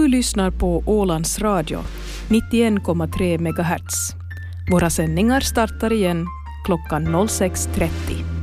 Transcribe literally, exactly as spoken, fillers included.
Du lyssnar på Ålands Radio, nittioen komma tre megahertz. Våra sändningar startar igen klockan sex trettio.